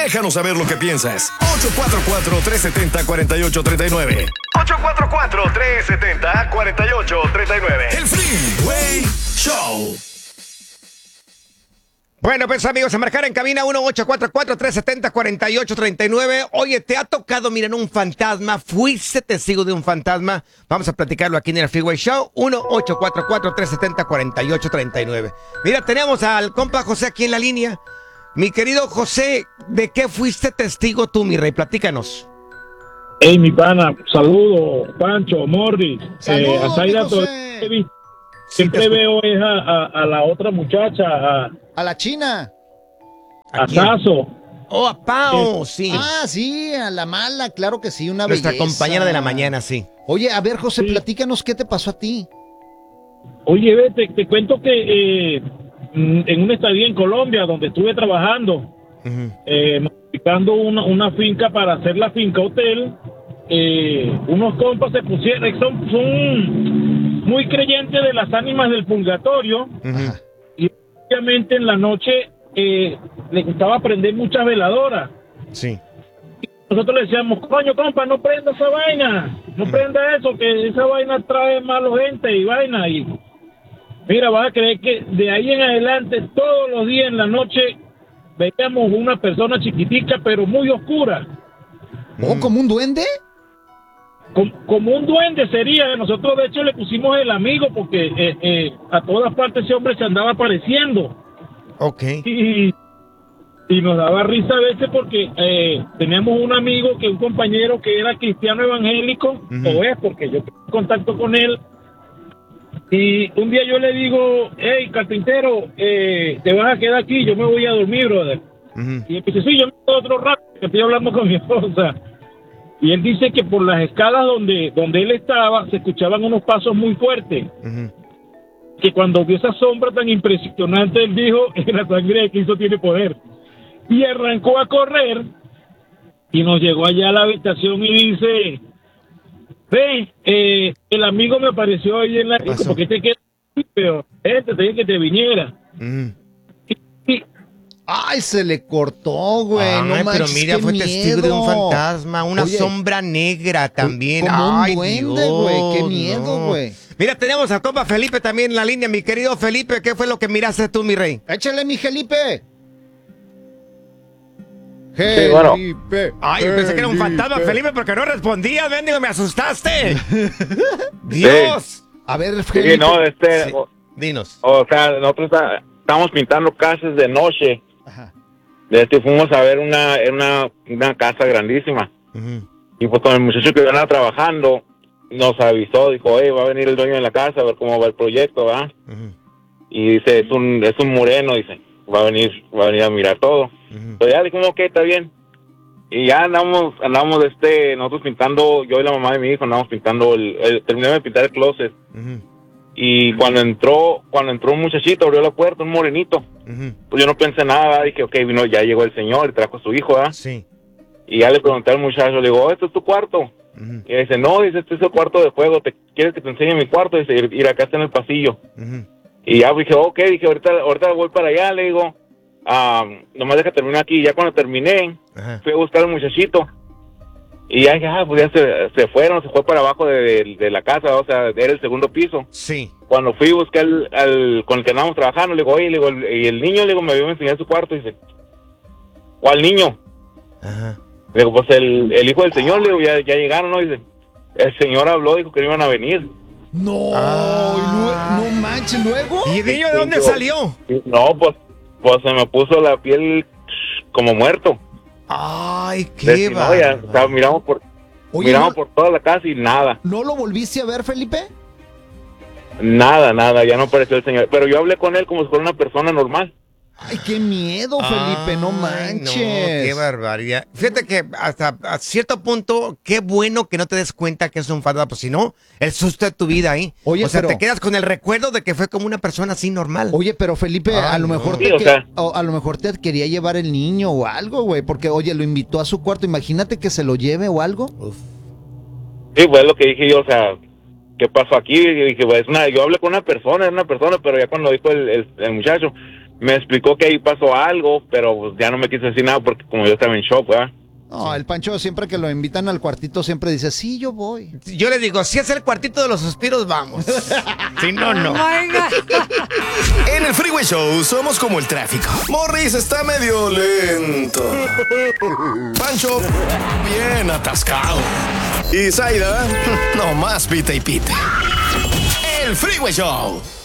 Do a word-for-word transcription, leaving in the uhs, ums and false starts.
Déjanos saber lo que piensas. ocho cuatro cuatro, tres siete cero, cuatro ocho tres nueve. ocho cuatro cuatro, tres siete cero, cuatro ocho tres nueve. El Freeway Show. Bueno, pues amigos, a marcar en cabina uno ocho cuatro cuatro, tres siete cero, cuatro ocho tres nueve. Oye, ¿te ha tocado mirar un fantasma? ¿Fuiste testigo de un fantasma? Vamos a platicarlo aquí en el Freeway Show. uno ocho cuatro cuatro, tres siete cero, cuatro ocho tres nueve. Mira, tenemos al compa José aquí en la línea. Mi querido José, ¿de qué fuiste testigo tú, mi rey? Platícanos. Hey, mi pana, saludo, Pancho, Morris. Saludos, eh, a Zaira mi José. Torres. Siempre Sí, veo es a, a, a la otra muchacha, a, A la China. a quién? Sasso. Oh, a Pao, sí. Ah, sí, a la mala, claro que sí, una Nuestra belleza. compañera de la mañana, sí. Oye, a ver, José, Sí. platícanos qué te pasó a ti. Oye, ve, te, te cuento que eh, mm, en una estadía en Colombia, donde estuve trabajando, Ujú. eh, modificando una, una finca para hacer la finca hotel, eh, unos compas se pusieron, son, son muy creyentes de las ánimas del purgatorio, Ujú. y obviamente en la noche eh, les gustaba prender muchas veladoras. Sí. Nosotros le decíamos, coño, compa, no prenda esa vaina, no prenda eso, que esa vaina trae malo gente y vaina. Y mira, vas a creer que de ahí en adelante, todos los días en la noche, veíamos una persona chiquitica, pero muy oscura. ¿Oh, como un duende? Como, como un duende sería. Nosotros, de hecho, le pusimos el amigo, porque eh, eh, a todas partes ese hombre se andaba apareciendo. Ok. Y, y nos daba risa a veces porque eh, teníamos un amigo, que un compañero que era cristiano evangélico, Ujú. o es porque yo tengo contacto con él, y un día yo le digo, hey, carpintero, eh, te vas a quedar aquí, yo me voy a dormir, brother. Ujú. Y él dice, sí, yo me quedo otro rato, que estoy hablando con mi esposa. Y él dice que por las escalas donde, donde él estaba, se escuchaban unos pasos muy fuertes, Ujú. que cuando vio esa sombra tan impresionante, él dijo, la sangre de Cristo tiene poder. Y arrancó a correr, y nos llegó allá a la habitación y dice, ve, eh, el amigo me apareció ahí en la... pasó? Porque te quedó, pero este te dije que te viniera. Ujú. Y, Ay, se le cortó, güey. Ay, no pero manches, mira, qué fue testigo de un miedo. fantasma, una Oye, sombra negra también. como un Ay, duende, Dios, güey, qué miedo, no. güey. Mira, tenemos a compa Felipe también en la línea. Mi querido Felipe, ¿qué fue lo que miraste tú, mi rey? Échale, mi Felipe. Sí, bueno. Felipe. Ay, yo pensé que era un Felipe. fantasma, Felipe, porque no respondías, bendigo, me asustaste. Dios. A ver, Sí, Felipe. no, este, Sí. o, Dinos. o sea, nosotros está- estábamos pintando casas de noche. Ajá. De este fuimos a ver una, era una, una casa grandísima. Ujú. Y pues con el muchacho que andaba trabajando, nos avisó, dijo, oye, va a venir el dueño de la casa a ver cómo va el proyecto, ¿va? Ujú. Y dice, es un, es un moreno, dice, va a venir, va a venir a mirar todo. Ujú. Entonces ya dijimos, ok, está bien. Y ya andamos, andamos este, nosotros pintando, yo y la mamá de mi hijo andamos pintando, el, el, terminé de pintar el closet. Ujú. Y cuando entró, cuando entró un muchachito, abrió la puerta, un morenito, Ujú. pues yo no pensé nada, dije, ok, vino, ya llegó el señor y trajo a su hijo, ¿ah? Sí. Y ya le pregunté al muchacho, le digo, oh, ¿este es tu cuarto? Ujú. Y dice, no, dice, este es el cuarto de juego, ¿te quieres que te enseñe mi cuarto? Dice, ir, ir acá está en el pasillo. Ujú. Y ya dije, ok, dije, ahorita, ahorita voy para allá, le digo, ah, nomás deja terminar aquí. Y ya cuando terminé, Ajá. fui a buscar al muchachito. Y ya dije, ah, pues ya se, se fueron, se fue para abajo de, de, de la casa, o sea, era el segundo piso. Sí. Cuando fui a buscar al, al con el que andábamos trabajando, le digo, oye, le digo, el- y el niño, le digo, me vio enseñar su cuarto, y dice, ¿cuál niño? Ajá. Le digo, pues el, el hijo del señor, le digo, ya, ya llegaron, ¿no? Dice, el señor habló, dijo que no iban a venir. No, Ah. y lue- no manches, luego. ¿Y el niño de dónde Digo, salió? No, pues, pues se me puso la piel como muerto. Ay, De qué si no, ya, o sea, bárbaro. miramos por, Oye, miramos ¿no, por toda la casa y nada, ¿no lo volviste a ver, Felipe? nada, nada, ya no apareció el señor. Pero yo hablé con él como si fuera una persona normal. Ay, qué miedo, Felipe, no Ay, manches. No, qué barbaridad. Fíjate que hasta a cierto punto, qué bueno que no te des cuenta que es un fantasma, pues si no, el susto de tu vida ahí. Oye, o sea, pero- te quedas con el recuerdo de que fue como una persona así normal. Oye, pero Felipe, a Ay, lo no. mejor Sí, te o que- sea. o a lo mejor te quería llevar el niño o algo, güey, porque oye, lo invitó a su cuarto, imagínate que se lo lleve o algo. Uf. Sí, pues es lo que dije yo, o sea, ¿qué pasó aquí? Y dije, pues, una, yo hablé con una persona, era una persona, pero ya cuando dijo el, el, el muchacho, me explicó que ahí pasó algo, pero pues, ya no me quiso decir nada porque como yo estaba en shock, ¿verdad? No, el Pancho siempre que lo invitan al cuartito siempre dice, sí, yo voy. Yo le digo, si es el cuartito de los suspiros, vamos. Si no, no. En el Freeway Show somos como el tráfico. Morris está medio lento. Pancho, bien atascado. Y Zaida, nomás pita y pita. El Freeway Show.